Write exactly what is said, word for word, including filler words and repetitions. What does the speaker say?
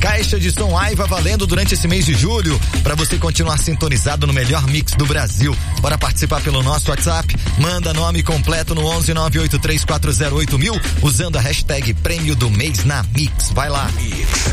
Caixa de som Aiva valendo durante esse mês de julho, para você continuar sintonizado no melhor mix do Brasil. Bora participar pelo nosso WhatsApp, manda nome completo no onze nove oito três quatro zero oito mil, usando a hashtag prêmio do mês na Mix. Vai lá.